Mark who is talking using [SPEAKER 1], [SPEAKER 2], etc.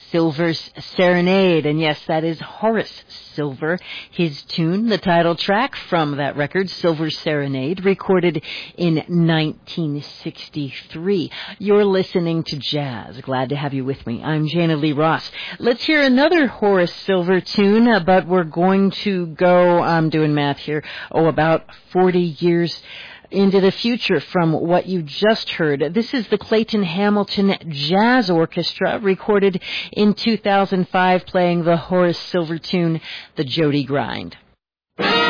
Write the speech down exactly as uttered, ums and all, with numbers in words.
[SPEAKER 1] Silver's Serenade. And yes, that is Horace Silver. His tune, the title track from that record, Silver's Serenade, recorded in nineteen sixty-three. You're listening to Jazz. Glad to have you with me. I'm Jana Lee Ross. Let's hear another Horace Silver tune, uh, but we're going to go, I'm doing math here, oh, about forty years into the future from what you just heard. This is the Clayton Hamilton Jazz Orchestra, recorded in two thousand five, playing the Horace Silver tune, The Jody Grind.